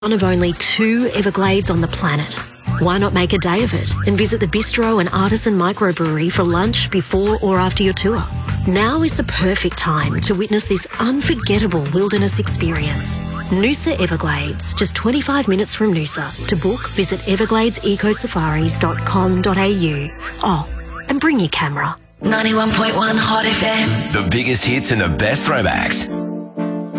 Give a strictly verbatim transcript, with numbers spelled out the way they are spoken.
One of only two Everglades on the planet. Why not make a day of it and visit the bistro and artisan microbrewery for lunch before or after your tour? Now is the perfect time to witness this unforgettable wilderness experience. Noosa Everglades, just twenty-five minutes from Noosa. To book, visit everglades eco safaris dot com dot a u. Oh, and bring your camera. ninety-one point one Hot F M. The biggest hits and the best throwbacks.